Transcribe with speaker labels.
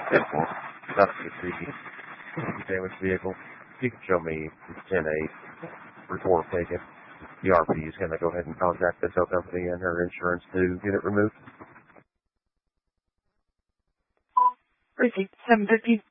Speaker 1: 10-4. Stop the damaged vehicle. You can show me 10-8. Report taken. The RP is going to go ahead and contact the tow company and her insurance to get it removed.
Speaker 2: Received 750.